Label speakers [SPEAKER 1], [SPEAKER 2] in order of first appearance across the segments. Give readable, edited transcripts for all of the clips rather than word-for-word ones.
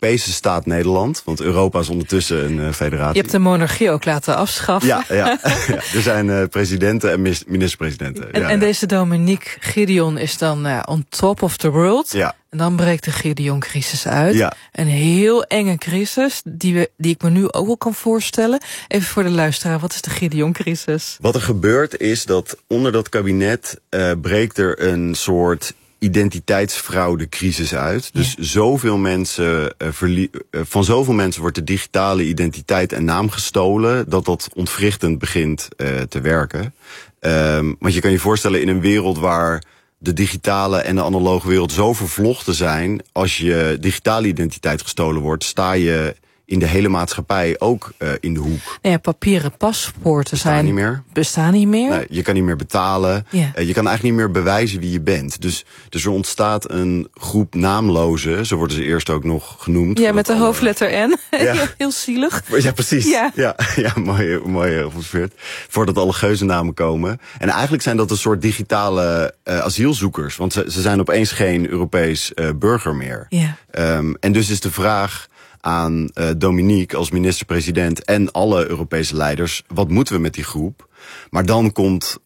[SPEAKER 1] Europese staat Nederland. Want Europa is ondertussen een federatie.
[SPEAKER 2] Je hebt de monarchie ook laten afschaffen.
[SPEAKER 1] Ja. Er zijn presidenten en minister-presidenten.
[SPEAKER 2] En deze Dominique Gideon is dan on top of the world.
[SPEAKER 1] Ja.
[SPEAKER 2] En dan breekt de Gideon-crisis uit.
[SPEAKER 1] Ja.
[SPEAKER 2] Een heel enge crisis, die ik me nu ook wel kan voorstellen. Even voor de luisteraar, wat is de Gideon-crisis?
[SPEAKER 1] Wat er gebeurt is dat onder dat kabinet breekt er een soort identiteitsfraudecrisis uit. Dus zoveel mensen van zoveel mensen wordt de digitale identiteit en naam gestolen dat ontwrichtend begint te werken. Want je kan je voorstellen in een wereld waar de digitale en de analoge wereld zo vervlochten zijn, als je digitale identiteit gestolen wordt, sta je in de hele maatschappij ook in de hoek.
[SPEAKER 2] Ja, papieren paspoorten bestaan niet meer.
[SPEAKER 1] Nee, je kan niet meer betalen.
[SPEAKER 2] Ja.
[SPEAKER 1] Je kan eigenlijk niet meer bewijzen wie je bent. Dus er ontstaat een groep naamlozen, zo worden ze eerst ook nog genoemd.
[SPEAKER 2] Ja, met de hoofdletter N.
[SPEAKER 1] Ja.
[SPEAKER 2] Heel zielig.
[SPEAKER 1] Ja, precies.
[SPEAKER 2] Ja,
[SPEAKER 1] mooi geobserveerd. Voordat alle geuzennamen komen. En eigenlijk zijn dat een soort digitale asielzoekers. Want ze zijn opeens geen Europees burger meer.
[SPEAKER 2] Ja.
[SPEAKER 1] En dus is de vraag aan Dominique als minister-president en alle Europese leiders, wat moeten we met die groep? Maar dan komt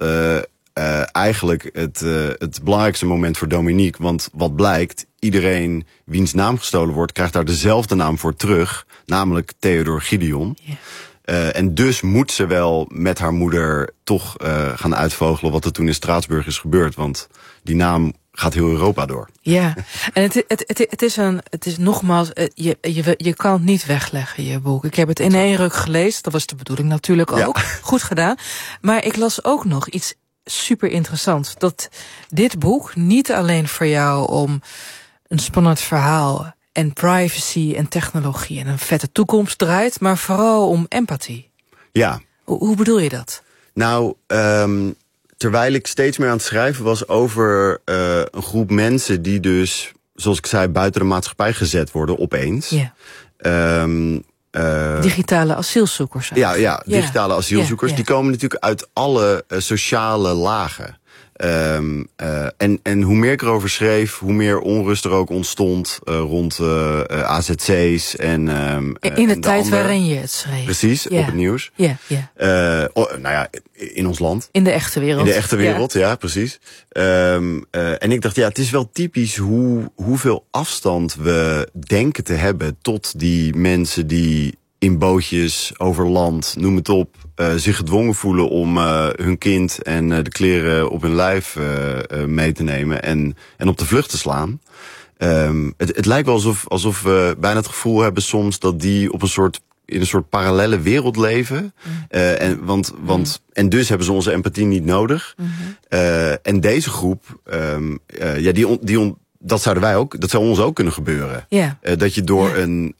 [SPEAKER 1] eigenlijk het belangrijkste moment voor Dominique. Want wat blijkt, iedereen wiens naam gestolen wordt, krijgt daar dezelfde naam voor terug. Namelijk Theodor Gideon. Yeah. En dus moet ze wel met haar moeder toch gaan uitvogelen wat er toen in Straatsburg is gebeurd. Want die naam gaat heel Europa door.
[SPEAKER 2] Ja, en het is nogmaals, je kan het niet wegleggen, je boek. Ik heb het in 1 ruk gelezen, dat was de bedoeling natuurlijk ook. Ja. Goed gedaan. Maar ik las ook nog iets super interessants. Dat dit boek niet alleen voor jou om een spannend verhaal en privacy en technologie en een vette toekomst draait, maar vooral om empathie.
[SPEAKER 1] Ja.
[SPEAKER 2] Hoe bedoel je dat?
[SPEAKER 1] Nou, terwijl ik steeds meer aan het schrijven was over een groep mensen die dus, zoals ik zei, buiten de maatschappij gezet worden opeens.
[SPEAKER 2] Ja. Digitale asielzoekers.
[SPEAKER 1] Ja, digitale asielzoekers. Die komen natuurlijk uit alle sociale lagen. En hoe meer ik erover schreef, hoe meer onrust er ook ontstond rond AZC's en
[SPEAKER 2] in de tijd waarin je het schreef.
[SPEAKER 1] Precies, op het nieuws. In ons land.
[SPEAKER 2] In de echte wereld.
[SPEAKER 1] In de echte wereld, ja precies. En ik dacht, het is wel typisch hoeveel afstand we denken te hebben tot die mensen die in bootjes over land, noem het op, zich gedwongen voelen om hun kind en de kleren op hun lijf mee te nemen en op de vlucht te slaan. Het lijkt wel alsof we bijna het gevoel hebben soms dat die in een soort parallelle wereld leven. En dus hebben ze onze empathie niet nodig. En deze groep, dat zou ons ook kunnen gebeuren.
[SPEAKER 2] Ja.
[SPEAKER 1] Dat je door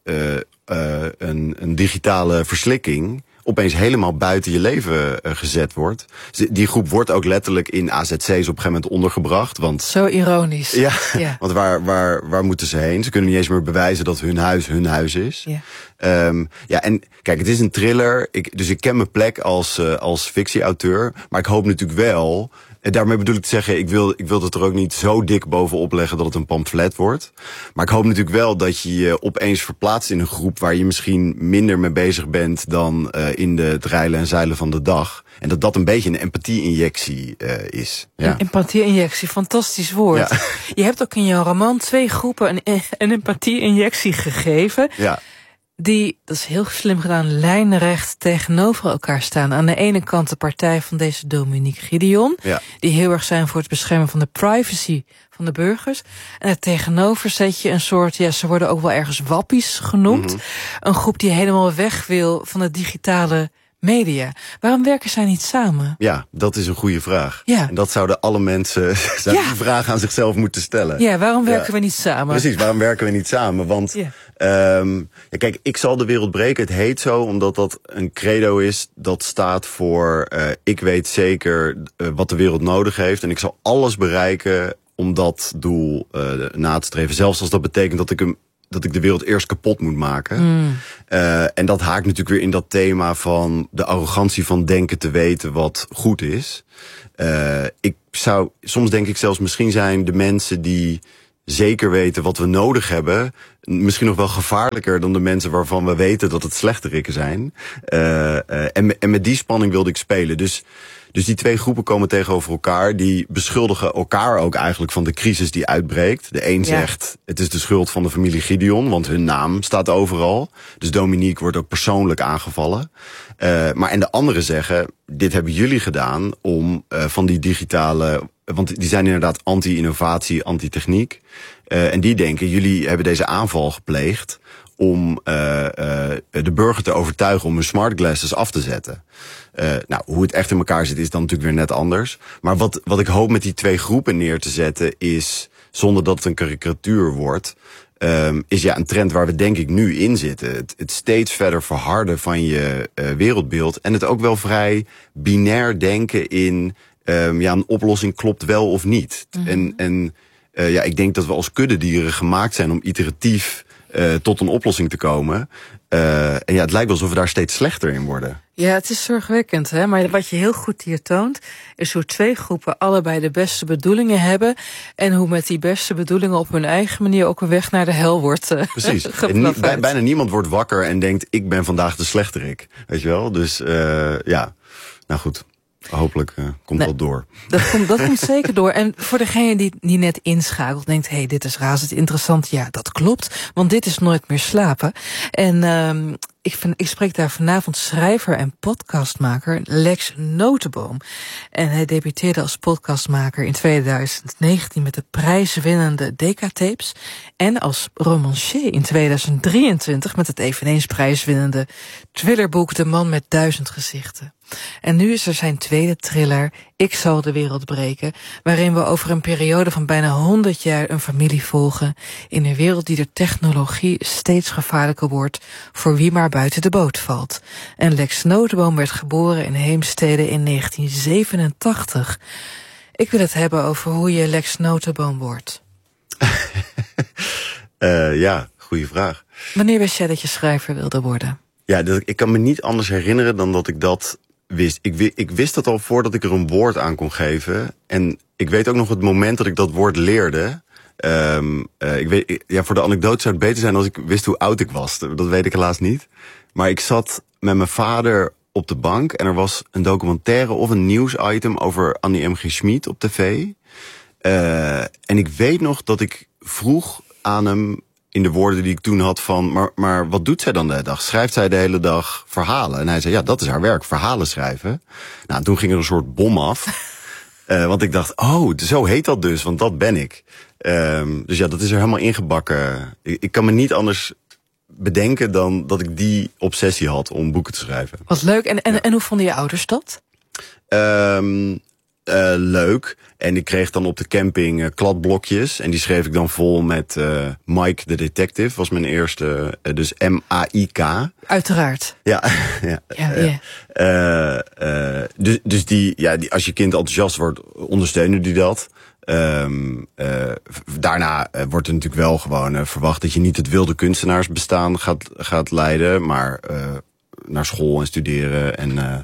[SPEAKER 1] een digitale verslikking opeens helemaal buiten je leven gezet wordt. Die groep wordt ook letterlijk in AZC's op een gegeven moment ondergebracht. Want,
[SPEAKER 2] zo ironisch.
[SPEAKER 1] Ja. Want waar moeten ze heen? Ze kunnen niet eens meer bewijzen dat hun huis is.
[SPEAKER 2] Ja.
[SPEAKER 1] En kijk, het is een thriller. Dus ik ken mijn plek als fictieauteur. Maar ik hoop natuurlijk wel, en daarmee bedoel ik te zeggen, ik wil het er ook niet zo dik bovenop leggen dat het een pamflet wordt. Maar ik hoop natuurlijk wel dat je je opeens verplaatst in een groep waar je misschien minder mee bezig bent dan in het reilen en zeilen van de dag. En dat een beetje een empathie-injectie is. Ja.
[SPEAKER 2] Een empathie-injectie, fantastisch woord. Ja. Je hebt ook in jouw roman 2 groepen een empathie-injectie gegeven.
[SPEAKER 1] Ja.
[SPEAKER 2] Die, dat is heel slim gedaan, lijnrecht tegenover elkaar staan. Aan de ene kant de partij van deze Dominique Gideon, die heel erg zijn voor het beschermen van de privacy van de burgers. En er tegenover zet je een soort, ze worden ook wel ergens wappies genoemd. Een groep die helemaal weg wil van de digitale media. Waarom werken zij niet samen?
[SPEAKER 1] Ja, dat is een goede vraag.
[SPEAKER 2] Ja.
[SPEAKER 1] En dat zouden alle mensen die vraag aan zichzelf moeten stellen.
[SPEAKER 2] Ja, waarom werken we niet samen?
[SPEAKER 1] Precies, waarom werken we niet samen? Want kijk, ik zal de wereld breken. Het heet zo omdat dat een credo is dat staat voor ik weet zeker wat de wereld nodig heeft. En ik zal alles bereiken om dat doel na te streven. Zelfs als dat betekent dat ik de wereld eerst kapot moet maken. En dat haakt natuurlijk weer in dat thema van de arrogantie van denken te weten wat goed is. Soms denk ik zelfs, misschien zijn de mensen die zeker weten wat we nodig hebben. Misschien nog wel gevaarlijker dan de mensen waarvan we weten dat het slechterikken zijn. En met die spanning wilde ik spelen. Dus die twee groepen komen tegenover elkaar. Die beschuldigen elkaar ook eigenlijk van de crisis die uitbreekt. De een zegt, het is de schuld van de familie Gideon, want hun naam staat overal. Dus Dominique wordt ook persoonlijk aangevallen. En de anderen zeggen, dit hebben jullie gedaan om van die digitale... Want die zijn inderdaad anti-innovatie, anti-techniek. En die denken, jullie hebben deze aanval gepleegd om de burger te overtuigen om hun smart glasses af te zetten. Hoe het echt in elkaar zit is dan natuurlijk weer net anders. Maar wat ik hoop met die twee groepen neer te zetten is, zonder dat het een karikatuur wordt, is een trend waar we denk ik nu in zitten. Het steeds verder verharden van je wereldbeeld. En het ook wel vrij binair denken in een oplossing klopt wel of niet. Mm-hmm. Ik denk dat we als kuddedieren gemaakt zijn om iteratief tot een oplossing te komen. Het lijkt wel alsof we daar steeds slechter in worden.
[SPEAKER 2] Ja, het is zorgwekkend, hè. Maar wat je heel goed hier toont, is hoe twee groepen allebei de beste bedoelingen hebben. En hoe met die beste bedoelingen op hun eigen manier ook een weg naar de hel wordt
[SPEAKER 1] Precies. Bijna niemand wordt wakker en denkt, ik ben vandaag de slechterik. Weet je wel? Dus nou goed. Hopelijk komt dat door.
[SPEAKER 2] Dat komt zeker door. En voor degene die net inschakelt, denkt, hey, dit is razend interessant. Ja, dat klopt, want dit is Nooit meer slapen. En ik spreek daar vanavond schrijver en podcastmaker Lex Notenboom. En hij debuteerde als podcastmaker in 2019 met de prijswinnende Decatapes. En als romancier in 2023 met het eveneens prijswinnende thrillerboek De Man met 1000 gezichten. En nu is er zijn tweede thriller, Ik zal de wereld breken, waarin we over een periode van bijna 100 jaar een familie volgen in een wereld die door technologie steeds gevaarlijker wordt voor wie maar buiten de boot valt. En Lex Notenboom werd geboren in Heemstede in 1987. Ik wil het hebben over hoe je Lex Notenboom wordt.
[SPEAKER 1] Goede vraag.
[SPEAKER 2] Wanneer wist jij dat je schrijver wilde worden?
[SPEAKER 1] Ja, ik kan me niet anders herinneren dan dat ik dat wist. Ik wist dat al voordat ik er een woord aan kon geven. En ik weet ook nog het moment dat ik dat woord leerde. Voor de anekdote zou het beter zijn als ik wist hoe oud ik was. Dat weet ik helaas niet. Maar ik zat met mijn vader op de bank en er was een documentaire of een nieuwsitem over Annie M. G. Schmid op tv. En ik weet nog dat ik vroeg aan hem, in de woorden die ik toen had, van, maar wat doet zij dan de hele dag? Schrijft zij de hele dag verhalen? En hij zei, ja, dat is haar werk, verhalen schrijven. Nou, toen ging er een soort bom af. Want ik dacht, zo heet dat dus, want dat ben ik. Dus ja, dat is er helemaal ingebakken. Ik kan me niet anders bedenken dan dat ik die obsessie had om boeken te schrijven.
[SPEAKER 2] Wat leuk. En hoe vonden je ouders dat?
[SPEAKER 1] Leuk. En ik kreeg dan op de camping kladblokjes. En die schreef ik dan vol met Mike the Detective. Was mijn eerste. Dus M-A-I-K.
[SPEAKER 2] Uiteraard.
[SPEAKER 1] Ja. Dus als je kind enthousiast wordt, ondersteunen die dat. Daarna wordt er natuurlijk wel gewoon verwacht dat je niet het wilde kunstenaarsbestaan gaat leiden. Maar naar school en studeren en...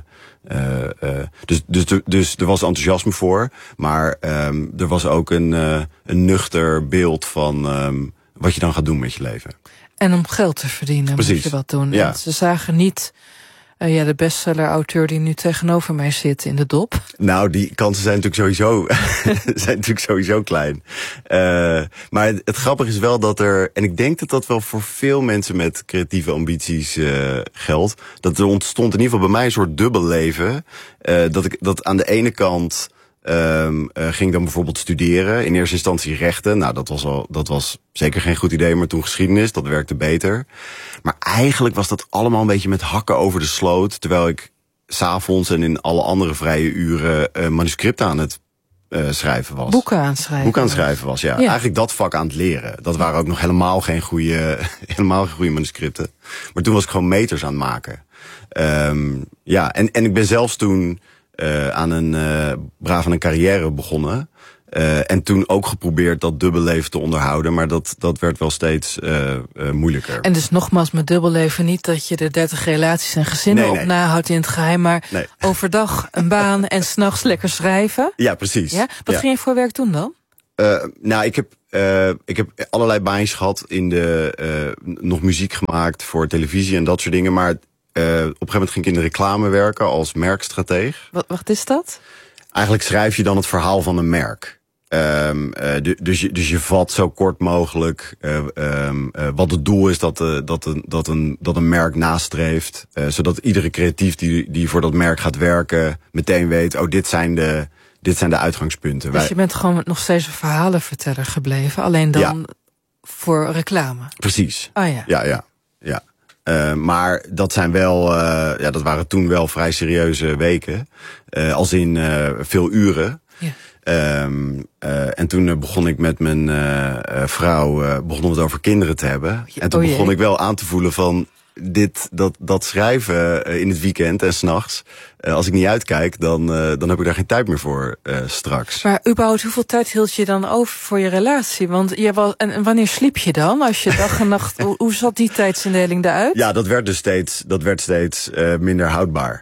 [SPEAKER 1] Dus er was enthousiasme voor, maar er was ook een nuchter beeld van wat je dan gaat doen met je leven.
[SPEAKER 2] En om geld te verdienen
[SPEAKER 1] Precies.
[SPEAKER 2] moet je wat doen.
[SPEAKER 1] Ja.
[SPEAKER 2] Ze zagen niet de bestseller-auteur die nu tegenover mij zit in de dop.
[SPEAKER 1] Nou, die kansen zijn natuurlijk sowieso klein. Maar het grappige is wel dat er, en ik denk dat dat wel voor veel mensen met creatieve ambities geldt, dat er ontstond in ieder geval bij mij een soort dubbel leven. Dat aan de ene kant ging ik dan bijvoorbeeld studeren. In eerste instantie rechten. Nou, dat was zeker geen goed idee, maar toen geschiedenis, dat werkte beter. Maar eigenlijk was dat allemaal een beetje met hakken over de sloot, terwijl ik 's avonds en in alle andere vrije uren manuscripten aan het schrijven was.
[SPEAKER 2] Boeken aan het schrijven
[SPEAKER 1] was, ja. Eigenlijk dat vak aan het leren. Dat waren ook nog helemaal geen goede manuscripten. Maar toen was ik gewoon meters aan het maken. En ik ben zelfs toen aan een carrière begonnen. En toen ook geprobeerd dat dubbelleven te onderhouden. Maar dat werd wel steeds moeilijker.
[SPEAKER 2] En dus nogmaals, met dubbelleven niet dat je de 30 relaties en gezinnen op nahoudt in het geheim. Maar overdag een baan en 's nachts lekker schrijven.
[SPEAKER 1] Ja, precies.
[SPEAKER 2] Ja? Wat ging je voor werk doen dan?
[SPEAKER 1] Nou, ik heb allerlei baantjes gehad in nog muziek gemaakt voor televisie en dat soort dingen. Maar op een gegeven moment ging ik in de reclame werken als merkstrateeg.
[SPEAKER 2] Wat is dat?
[SPEAKER 1] Eigenlijk schrijf je dan het verhaal van een merk. Dus je vat zo kort mogelijk wat het doel is dat een merk nastreeft. Zodat iedere creatief die voor dat merk gaat werken meteen weet, dit zijn de uitgangspunten.
[SPEAKER 2] Dus je bent gewoon nog steeds een verhalenverteller gebleven, alleen dan voor reclame.
[SPEAKER 1] Precies.
[SPEAKER 2] Ah ja.
[SPEAKER 1] Ja. Maar dat zijn wel, dat waren toen wel vrij serieuze weken. Als in veel uren.
[SPEAKER 2] Ja.
[SPEAKER 1] En toen begon ik met mijn vrouw begonnen we het over kinderen te hebben. En toen begon ik wel aan te voelen van dat schrijven in het weekend en 's nachts. Als ik niet uitkijk, dan heb ik daar geen tijd meer voor straks.
[SPEAKER 2] Maar überhaupt, hoeveel tijd hield je dan over voor je relatie? Want en wanneer sliep je dan? Als je dag en nacht, hoe zat die tijdsindeling eruit? Ja,
[SPEAKER 1] dat werd steeds minder houdbaar.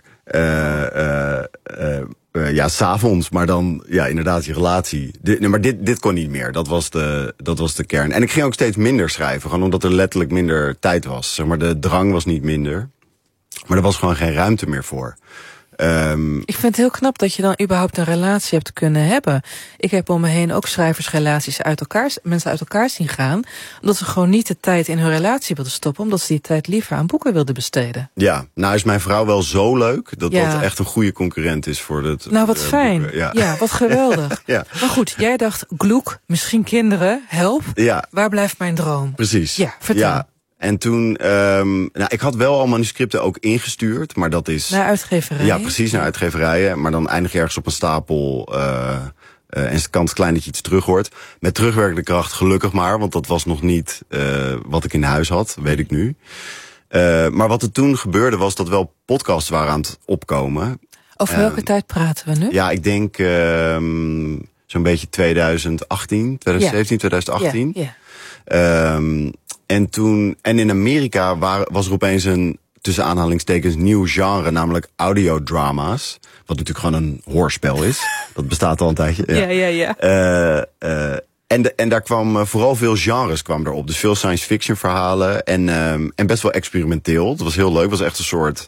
[SPEAKER 1] S'avonds, maar dan inderdaad je relatie. Maar dit kon niet meer. Dat was de kern. En ik ging ook steeds minder schrijven, gewoon omdat er letterlijk minder tijd was. Zeg maar, de drang was niet minder, maar er was gewoon geen ruimte meer voor.
[SPEAKER 2] Ik vind het heel knap dat je dan überhaupt een relatie hebt kunnen hebben. Ik heb om me heen ook schrijversrelaties mensen uit elkaar zien gaan, omdat ze gewoon niet de tijd in hun relatie wilden stoppen, omdat ze die tijd liever aan boeken wilden besteden.
[SPEAKER 1] Ja, nou is mijn vrouw wel zo leuk dat dat echt een goede concurrent is voor het.
[SPEAKER 2] Nou, wat fijn.
[SPEAKER 1] Boeken.
[SPEAKER 2] Ja, wat geweldig.
[SPEAKER 1] Ja.
[SPEAKER 2] Maar goed, jij dacht, Gloek, misschien kinderen, help.
[SPEAKER 1] Ja.
[SPEAKER 2] Waar blijft mijn droom?
[SPEAKER 1] Precies.
[SPEAKER 2] Ja, vertel.
[SPEAKER 1] Ja. En toen, ik had wel al manuscripten ook ingestuurd, maar dat is.
[SPEAKER 2] Naar uitgeverijen?
[SPEAKER 1] Ja, precies, naar uitgeverijen. Maar dan eindig je ergens op een stapel. En is de kans klein dat je iets terug hoort. Met terugwerkende kracht, gelukkig maar, want dat was nog niet wat ik in huis had, weet ik nu. Maar wat er toen gebeurde was dat wel podcasts waren aan het opkomen.
[SPEAKER 2] Over welke tijd praten we nu?
[SPEAKER 1] Ja, ik denk zo'n beetje 2017, 2018.
[SPEAKER 2] Ja.
[SPEAKER 1] En in Amerika was er opeens een, tussen aanhalingstekens, nieuw genre, namelijk audiodrama's. Wat natuurlijk gewoon een hoorspel is. Dat bestaat al een tijdje.
[SPEAKER 2] Ja.
[SPEAKER 1] En daar kwam vooral veel genres kwam erop. Dus veel science fiction verhalen en best wel experimenteel. Dat was heel leuk. Het was echt een soort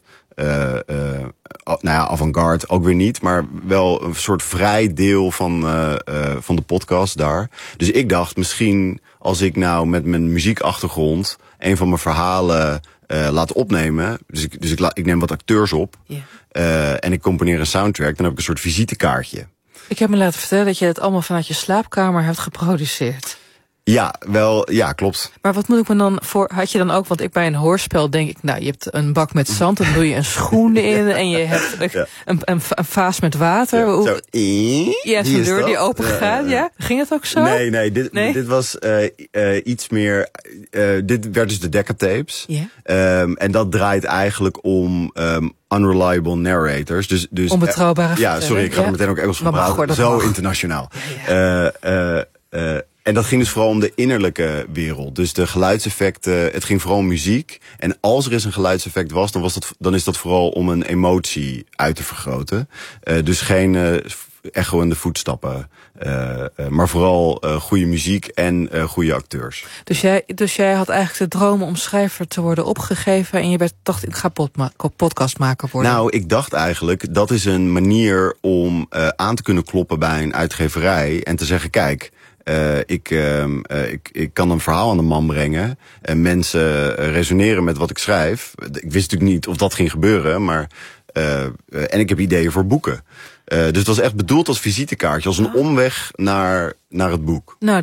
[SPEAKER 1] avant-garde ook weer niet, maar wel een soort vrij deel van de podcast daar. Dus ik dacht, misschien als ik nou met mijn muziekachtergrond een van mijn verhalen laat opnemen. Dus ik neem wat acteurs op.
[SPEAKER 2] Yeah.
[SPEAKER 1] En ik componeer een soundtrack. Dan heb ik een soort visitekaartje.
[SPEAKER 2] Ik heb me laten vertellen dat je het allemaal vanuit je slaapkamer hebt geproduceerd.
[SPEAKER 1] Ja, klopt.
[SPEAKER 2] Maar wat moet ik me dan voor? Had je dan ook, want bij een hoorspel denk ik, nou, je hebt een bak met zand, dan doe je een schoen in en je hebt een vaas met water. Zo'n deur die open gaat. Ja. Ging het ook zo?
[SPEAKER 1] Nee, dit was iets meer. Dit werd dus de Decca-tapes.
[SPEAKER 2] Yeah.
[SPEAKER 1] En dat draait eigenlijk om unreliable narrators. Dus
[SPEAKER 2] onbetrouwbare
[SPEAKER 1] ja, sorry, ik ga er meteen ook Engels van praten. Zo internationaal. En dat ging dus vooral om de innerlijke wereld. Dus de geluidseffecten, het ging vooral om muziek. En als er eens een geluidseffect was, dan is dat vooral om een emotie uit te vergroten. Dus geen echoende voetstappen. Maar vooral goede muziek en goede acteurs.
[SPEAKER 2] Dus jij had eigenlijk de droom om schrijver te worden opgegeven en je dacht, ik ga podcastmaker worden.
[SPEAKER 1] Nou, ik dacht eigenlijk, dat is een manier om aan te kunnen kloppen bij een uitgeverij en te zeggen, kijk, ik kan een verhaal aan de man brengen en mensen resoneren met wat ik schrijf. Ik wist natuurlijk niet of dat ging gebeuren, maar en ik heb ideeën voor boeken. Dus het was echt bedoeld als visitekaartje, als een omweg naar het boek. Nou,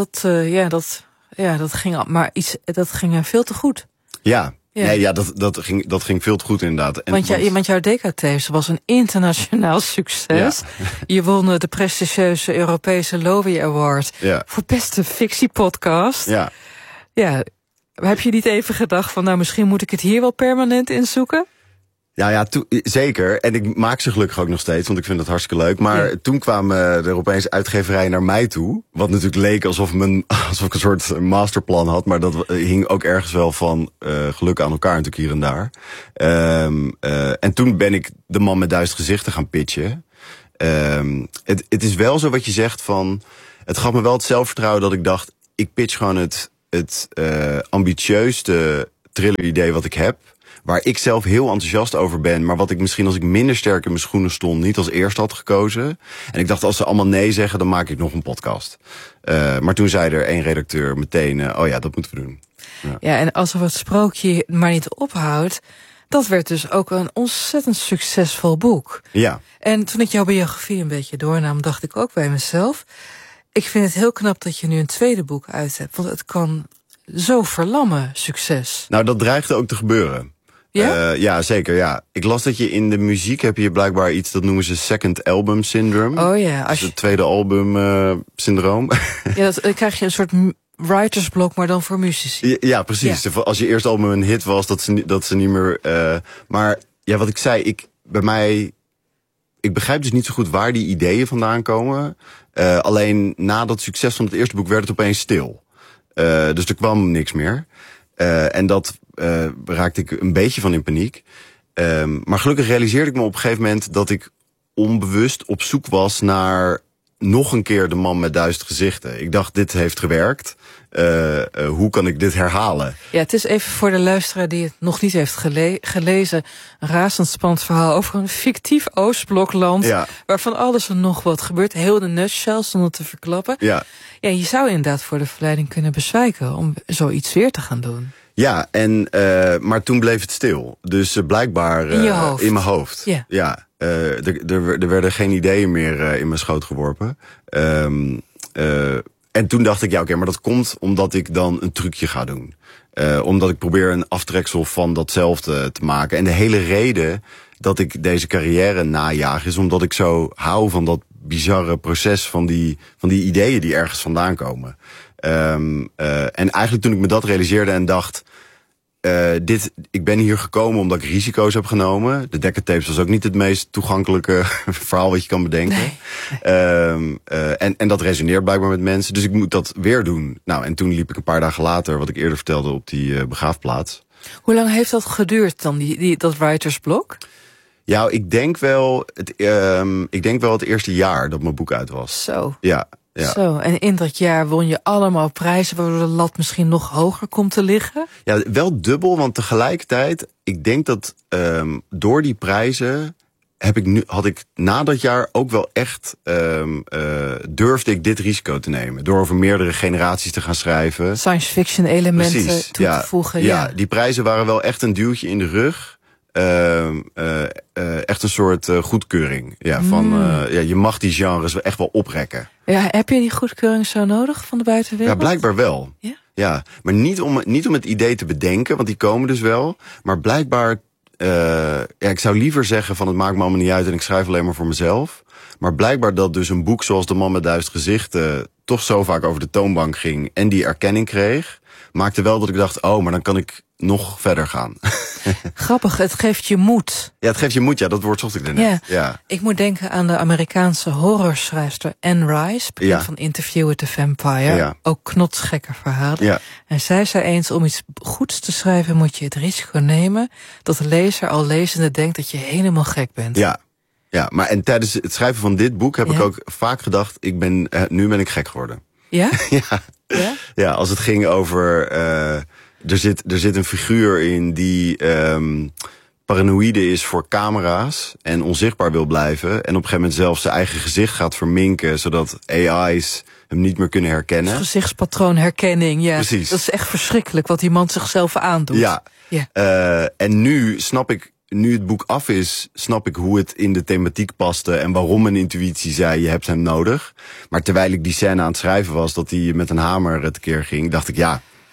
[SPEAKER 2] dat ging al, maar dat ging veel te goed.
[SPEAKER 1] Ja. Nee, dat ging veel te goed inderdaad.
[SPEAKER 2] Want jouw Decca-tapes was een internationaal succes. Ja. Je won de prestigieuze Europese Lowy Award voor beste fictiepodcast. Ja, heb je niet even gedacht van, nou, misschien moet ik het hier wel permanent in zoeken?
[SPEAKER 1] Ja, zeker. En ik maak ze gelukkig ook nog steeds, want ik vind dat hartstikke leuk. Maar toen kwamen er opeens uitgeverijen naar mij toe. Wat natuurlijk leek alsof ik een soort masterplan had. Maar dat hing ook ergens wel van geluk aan elkaar natuurlijk hier en daar. En toen ben ik de man met 1000 gezichten gaan pitchen. Het is wel zo wat je zegt van, het gaf me wel het zelfvertrouwen dat ik dacht, ik pitch gewoon het ambitieusste thriller-idee wat ik heb. Waar ik zelf heel enthousiast over ben. Maar wat ik misschien als ik minder sterk in mijn schoenen stond niet als eerste had gekozen. En ik dacht, als ze allemaal nee zeggen, dan maak ik nog een podcast. Maar toen zei er één redacteur meteen, oh ja, dat moeten we doen.
[SPEAKER 2] Ja, en als er het sprookje maar niet ophoudt, dat werd dus ook een ontzettend succesvol boek.
[SPEAKER 1] Ja.
[SPEAKER 2] En toen ik jouw biografie een beetje doornam, dacht ik ook bij mezelf, ik vind het heel knap dat je nu een tweede boek uit hebt. Want het kan zo verlammen, succes.
[SPEAKER 1] Nou, dat dreigde ook te gebeuren.
[SPEAKER 2] Ja?
[SPEAKER 1] Ja, zeker, ja. Ik las dat je in de muziek heb je blijkbaar iets, dat noemen ze second album syndrome.
[SPEAKER 2] Oh ja.
[SPEAKER 1] Als je... het tweede album syndroom.
[SPEAKER 2] Ja, dan krijg je een soort writersblok, maar dan voor muzici.
[SPEAKER 1] Ja, precies. Ja. Als je eerste album een hit was, dat ze niet meer... maar ja, wat ik zei, ik begrijp dus niet zo goed waar die ideeën vandaan komen. Alleen na dat succes van het eerste boek werd het opeens stil. Dus er kwam niks meer. En dat raakte ik een beetje van in paniek. Maar gelukkig realiseerde ik me op een gegeven moment dat ik onbewust op zoek was naar nog een keer De Man met Duizend Gezichten. Ik dacht, dit heeft gewerkt. Hoe kan ik dit herhalen?
[SPEAKER 2] Ja, het is even voor de luisteraar die het nog niet heeft gelezen, een razendspannend verhaal over een fictief Oostblokland, ja, waarvan alles en nog wat gebeurt. Heel de nutshell, zonder te verklappen.
[SPEAKER 1] Ja.
[SPEAKER 2] Ja, je zou inderdaad voor de verleiding kunnen bezwijken om zoiets weer te gaan doen.
[SPEAKER 1] Ja, maar toen bleef het stil. Dus blijkbaar
[SPEAKER 2] in je hoofd.
[SPEAKER 1] In mijn hoofd.
[SPEAKER 2] Ja.
[SPEAKER 1] Ja. Er werden geen ideeën meer in mijn schoot geworpen. En toen dacht ik, ja, oké, maar dat komt omdat ik dan een trucje ga doen. Omdat ik probeer een aftreksel van datzelfde te maken. En de hele reden dat ik deze carrière najaag is omdat ik zo hou van dat bizarre proces van die ideeën die ergens vandaan komen. En eigenlijk toen ik me dat realiseerde en dacht, ik ben hier gekomen omdat ik risico's heb genomen. De Decca-tapes was ook niet het meest toegankelijke verhaal wat je kan bedenken. Nee. En dat resoneert blijkbaar met mensen. Dus ik moet dat weer doen. Nou, en toen liep ik een paar dagen later, wat ik eerder vertelde, op die begraafplaats.
[SPEAKER 2] Hoe lang heeft dat geduurd dan, dat writersblok?
[SPEAKER 1] Ja, ik denk wel het eerste jaar dat mijn boek uit was.
[SPEAKER 2] Zo.
[SPEAKER 1] Ja. Ja.
[SPEAKER 2] Zo, en in dat jaar won je allemaal prijzen, waardoor de lat misschien nog hoger komt te liggen? Ja,
[SPEAKER 1] wel dubbel, want tegelijkertijd, ik denk dat door die prijzen had ik na dat jaar ook wel echt durfde ik dit risico te nemen. Door over meerdere generaties te gaan schrijven.
[SPEAKER 2] Science fiction elementen
[SPEAKER 1] Precies,
[SPEAKER 2] toe te voegen.
[SPEAKER 1] Ja, die prijzen waren wel echt een duwtje in de rug. Echt een soort goedkeuring. Ja, je mag die genres echt wel oprekken.
[SPEAKER 2] Ja, heb je die goedkeuring zo nodig van de buitenwereld?
[SPEAKER 1] Ja, blijkbaar wel. Ja, maar niet om het idee te bedenken, want die komen dus wel. Maar blijkbaar, ik zou liever zeggen van het maakt me allemaal niet uit en ik schrijf alleen maar voor mezelf. Maar blijkbaar dat dus een boek zoals De Man met Duizend Gezichten toch zo vaak over de toonbank ging en die erkenning kreeg, maakte wel dat ik dacht, oh, maar dan kan ik nog verder gaan.
[SPEAKER 2] Grappig, het geeft je moed.
[SPEAKER 1] Ja, het geeft je moed, ja, dat woord zocht ik net. Ja.
[SPEAKER 2] Ik moet denken aan de Amerikaanse horrorschrijfster Anne Rice, bekend van Interview with the Vampire. Ja. Ook knotsgekke verhalen. Ja. En zij zei eens, om iets goeds te schrijven moet je het risico nemen dat de lezer al lezende denkt dat je helemaal gek bent.
[SPEAKER 1] Ja, maar en tijdens het schrijven van dit boek heb ik ook vaak gedacht, nu ben ik gek geworden.
[SPEAKER 2] Ja?
[SPEAKER 1] Ja, als het ging over, er zit een figuur in die paranoïde is voor camera's en onzichtbaar wil blijven. En op een gegeven moment zelfs zijn eigen gezicht gaat verminken, zodat AI's hem niet meer kunnen herkennen.
[SPEAKER 2] Gezichtspatroonherkenning, ja.
[SPEAKER 1] Precies.
[SPEAKER 2] Dat is echt verschrikkelijk wat die man zichzelf aandoet.
[SPEAKER 1] Ja. En nu snap ik, nu het boek af is, snap ik hoe het in de thematiek paste en waarom mijn intuïtie zei, je hebt hem nodig. Maar terwijl ik die scène aan het schrijven was, dat hij met een hamer tekeer ging, dacht ik,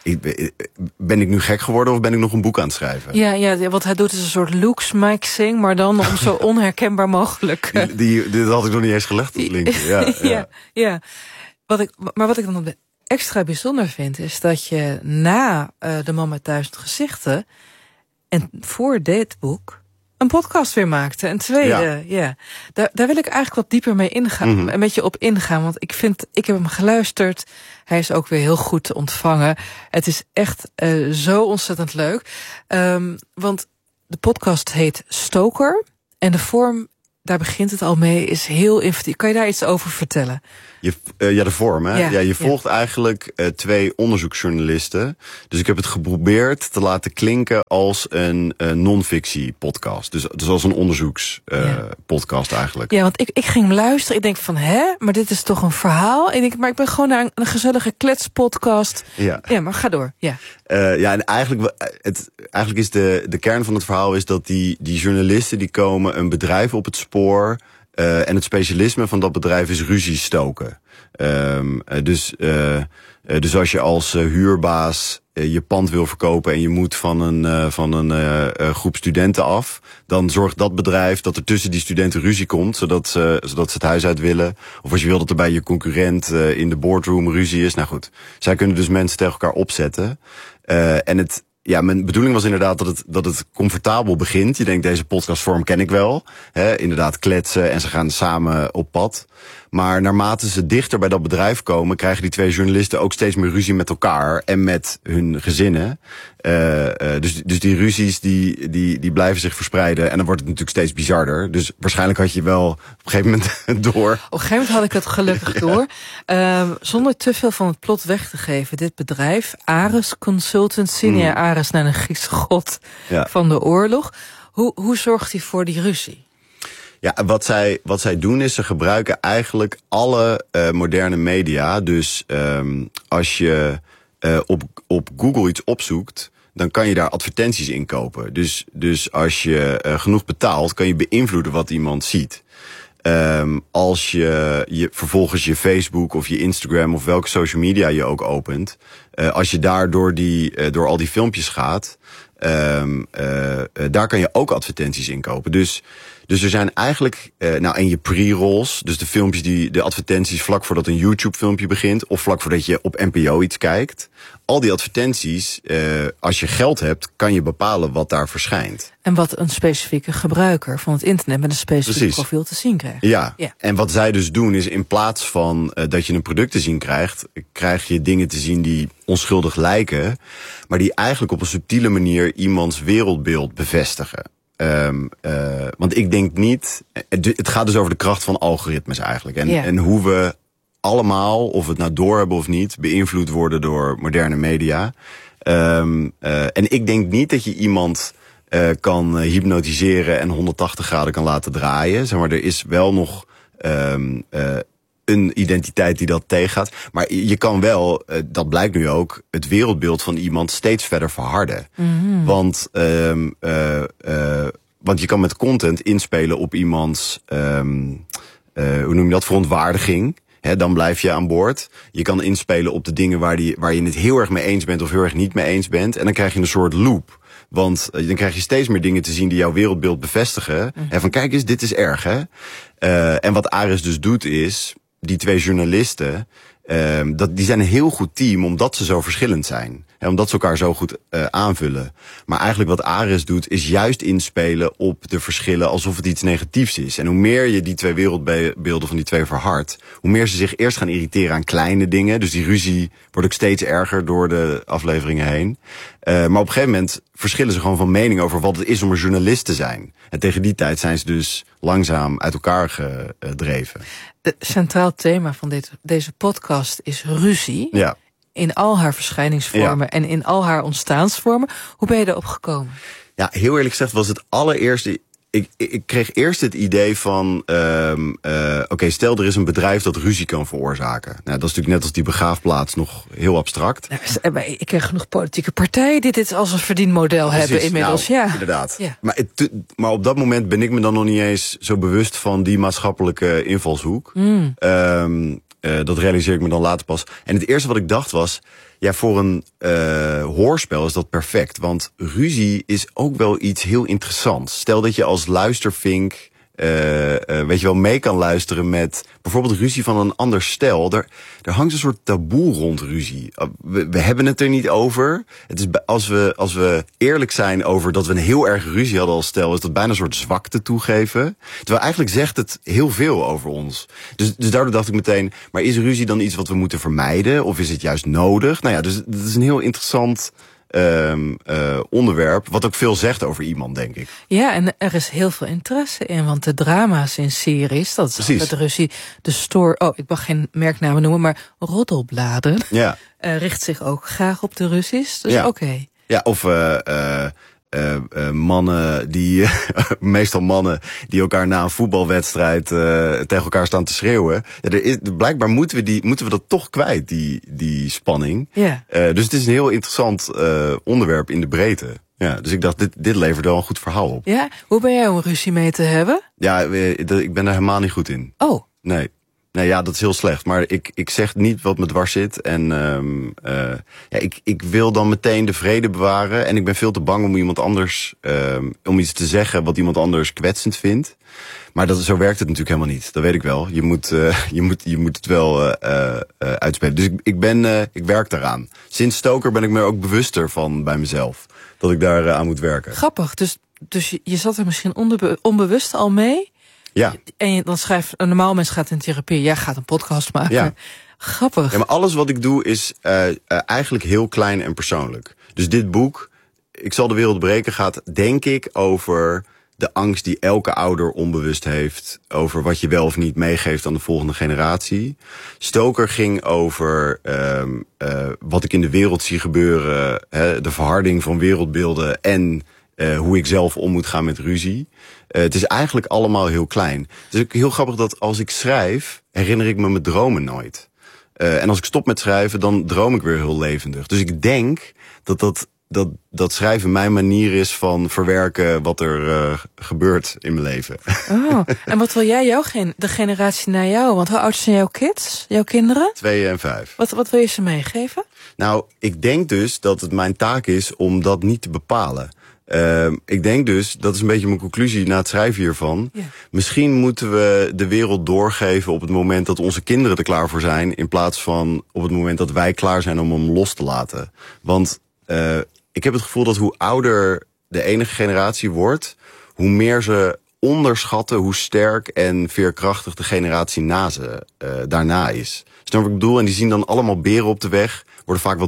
[SPEAKER 1] ben ik nu gek geworden of ben ik nog een boek aan het schrijven?
[SPEAKER 2] Ja, wat hij doet is een soort looks-maxing, maar dan om zo onherkenbaar mogelijk.
[SPEAKER 1] Dit had ik nog niet eens gelegd op LinkedIn.
[SPEAKER 2] Ja. Wat ik dan extra bijzonder vind, is dat je na De Man met Duizend Gezichten en voor dit boek een podcast weer maakte. Een tweede, Daar wil ik eigenlijk wat dieper mee ingaan. Een beetje op ingaan, want ik heb hem geluisterd. Hij is ook weer heel goed te ontvangen. Het is echt zo ontzettend leuk. Want de podcast heet Stoker. En de vorm daar begint het al mee, is heel inventief. Kan je daar iets over vertellen?
[SPEAKER 1] De vorm, hè? Ja, je volgt eigenlijk 2 onderzoeksjournalisten. Dus ik heb het geprobeerd te laten klinken als een non-fictie podcast. Dus als een onderzoekspodcast eigenlijk. Ja,
[SPEAKER 2] want ik ging luisteren. Ik denk van, maar dit is toch een verhaal? En ik denk, maar ik ben gewoon naar een gezellige kletspodcast. Ja, maar ga door. Ja.
[SPEAKER 1] En eigenlijk is de kern van het verhaal is dat die journalisten die komen een bedrijf op het spoor. En het specialisme van dat bedrijf is ruzie stoken. Dus als je als huurbaas je pand wil verkopen en je moet van een groep studenten af, dan zorgt dat bedrijf dat er tussen die studenten ruzie komt, zodat ze het huis uit willen. Of als je wil dat er bij je concurrent in de boardroom ruzie is. Nou goed, zij kunnen dus mensen tegen elkaar opzetten. Mijn bedoeling was inderdaad dat het comfortabel begint. Je denkt, deze podcastvorm ken ik wel. Inderdaad kletsen en ze gaan samen op pad. Maar naarmate ze dichter bij dat bedrijf komen, krijgen die 2 journalisten ook steeds meer ruzie met elkaar en met hun gezinnen. Dus die ruzies die blijven zich verspreiden en dan wordt het natuurlijk steeds bizarder. Dus waarschijnlijk had je wel op een gegeven moment door.
[SPEAKER 2] Op een gegeven moment had ik het gelukkig door. Zonder te veel van het plot weg te geven. Dit bedrijf, Ares Consultancy, Ares naar een Griekse god van de oorlog. Hoe zorgt hij voor die ruzie?
[SPEAKER 1] Ja, wat zij doen is, ze gebruiken eigenlijk alle moderne media. Dus als je op Google iets opzoekt, dan kan je daar advertenties in kopen. Dus als je genoeg betaalt, kan je beïnvloeden wat iemand ziet. Als je vervolgens je Facebook of je Instagram of welke social media je ook opent, als je daar door al die filmpjes gaat, daar kan je ook advertenties in kopen. Dus er zijn eigenlijk, en je pre-rolls, dus de filmpjes de advertenties vlak voordat een YouTube filmpje begint, of vlak voordat je op NPO iets kijkt. Al die advertenties, als je geld hebt, kan je bepalen wat daar verschijnt.
[SPEAKER 2] En wat een specifieke gebruiker van het internet met een specifiek profiel te zien krijgt.
[SPEAKER 1] Ja, en wat zij dus doen is, in plaats van dat je een product te zien krijgt, krijg je dingen te zien die onschuldig lijken, maar die eigenlijk op een subtiele manier iemands wereldbeeld bevestigen. Want ik denk niet, het gaat dus over de kracht van algoritmes eigenlijk. En hoe we allemaal, of we het nou doorhebben of niet, beïnvloed worden door moderne media. En ik denk niet dat je iemand kan hypnotiseren en 180 graden kan laten draaien. Zeg maar, er is wel nog een identiteit die dat tegengaat. Maar je kan wel, dat blijkt nu ook, het wereldbeeld van iemand steeds verder verharden. Mm-hmm. Want je kan met content inspelen op iemands, hoe noem je dat, verontwaardiging. Dan blijf je aan boord. Je kan inspelen op de dingen waar je het heel erg mee eens bent of heel erg niet mee eens bent. En dan krijg je een soort loop. Want dan krijg je steeds meer dingen te zien die jouw wereldbeeld bevestigen. En van kijk eens, dit is erg, hè. En wat Ares dus doet is, die 2 journalisten, die zijn een heel goed team omdat ze zo verschillend zijn. Omdat ze elkaar zo goed aanvullen. Maar eigenlijk wat Ares doet is juist inspelen op de verschillen alsof het iets negatiefs is. En hoe meer je die 2 wereldbeelden van die 2 verhardt, hoe meer ze zich eerst gaan irriteren aan kleine dingen. Dus die ruzie wordt ook steeds erger door de afleveringen heen. Maar op een gegeven moment verschillen ze gewoon van mening over wat het is om een journalist te zijn. En tegen die tijd zijn ze dus langzaam uit elkaar gedreven.
[SPEAKER 2] Het centraal thema van deze podcast is ruzie.
[SPEAKER 1] Ja.
[SPEAKER 2] In al haar verschijningsvormen en in al haar ontstaansvormen. Hoe ben je erop gekomen?
[SPEAKER 1] Ja, heel eerlijk gezegd was het allereerste. Ik kreeg eerst het idee van, oké, stel er is een bedrijf dat ruzie kan veroorzaken. Nou, dat is natuurlijk net als die begraafplaats nog heel abstract.
[SPEAKER 2] Nou, ik ken genoeg politieke partijen die dit als een verdienmodel hebben inmiddels.
[SPEAKER 1] Nou, inderdaad. Ja. Maar op dat moment ben ik me dan nog niet eens zo bewust van die maatschappelijke invalshoek. Dat realiseer ik me dan later pas. En het eerste wat ik dacht was, ja, voor een hoorspel is dat perfect. Want ruzie is ook wel iets heel interessants. Stel dat je als luistervink mee kan luisteren met bijvoorbeeld ruzie van een ander stel. Er hangt een soort taboe rond ruzie. We hebben het er niet over. Het is, als we eerlijk zijn over dat we een heel erg ruzie hadden als stel, is dat bijna een soort zwakte toegeven. Terwijl eigenlijk zegt het heel veel over ons. Dus daardoor dacht ik meteen, maar is ruzie dan iets wat we moeten vermijden? Of is het juist nodig? Nou ja, dus dat is een heel interessant onderwerp, wat ook veel zegt over iemand, denk ik.
[SPEAKER 2] Ja, en er is heel veel interesse in, want de drama's in series, dat is altijd ruzie. De story, ik mag geen merknamen noemen, maar roddelbladen, richt zich ook graag op de ruzies. Dus oké.
[SPEAKER 1] Ja, of mannen die, meestal mannen die elkaar na een voetbalwedstrijd tegen elkaar staan te schreeuwen. Ja, blijkbaar moeten we dat toch kwijt, die spanning.
[SPEAKER 2] Ja.
[SPEAKER 1] Dus het is een heel interessant onderwerp in de breedte. Ja, dus ik dacht, dit levert wel een goed verhaal op.
[SPEAKER 2] Ja, hoe ben jij om ruzie mee te hebben? Ja,
[SPEAKER 1] ik ben er helemaal niet goed in.
[SPEAKER 2] Oh.
[SPEAKER 1] Nee, ja, dat is heel slecht. Maar ik zeg niet wat me dwars zit. En ik wil dan meteen de vrede bewaren. En ik ben veel te bang om iemand anders, om iets te zeggen wat iemand anders kwetsend vindt. Maar zo werkt het natuurlijk helemaal niet. Dat weet ik wel. Je moet het wel uitspelen. Dus ik werk daaraan. Sinds Stoker ben ik me ook bewuster van bij mezelf. Dat ik daar aan moet werken.
[SPEAKER 2] Grappig. Dus je zat er misschien onbewust al mee?
[SPEAKER 1] Ja.
[SPEAKER 2] En dan schrijft een normaal mens gaat in therapie. Jij gaat een podcast maken.
[SPEAKER 1] Ja.
[SPEAKER 2] Grappig.
[SPEAKER 1] Ja, maar alles wat ik doe is eigenlijk heel klein en persoonlijk. Dus dit boek, Ik zal de wereld breken, gaat denk ik over de angst die elke ouder onbewust heeft. Over wat je wel of niet meegeeft aan de volgende generatie. Stoker ging over wat ik in de wereld zie gebeuren. De verharding van wereldbeelden en hoe ik zelf om moet gaan met ruzie. Het is eigenlijk allemaal heel klein. Het is ook heel grappig dat als ik schrijf, herinner ik me mijn dromen nooit. En als ik stop met schrijven, dan droom ik weer heel levendig. Dus ik denk dat schrijven mijn manier is van verwerken wat er gebeurt in mijn leven.
[SPEAKER 2] Oh, en wat wil jij, de generatie na jou? Want hoe oud zijn jouw kids, jouw kinderen?
[SPEAKER 1] 2 en 5.
[SPEAKER 2] Wat wil je ze meegeven?
[SPEAKER 1] Nou, ik denk dus dat het mijn taak is om dat niet te bepalen. Ik denk dus, dat is een beetje mijn conclusie na het schrijven hiervan. Ja. Misschien moeten we de wereld doorgeven op het moment dat onze kinderen er klaar voor zijn, in plaats van op het moment dat wij klaar zijn om hem los te laten. Want ik heb het gevoel dat hoe ouder de enige generatie wordt, hoe meer ze onderschatten hoe sterk en veerkrachtig de generatie na ze daarna is. Snap wat ik bedoel? En die zien dan allemaal beren op de weg, worden vaak wat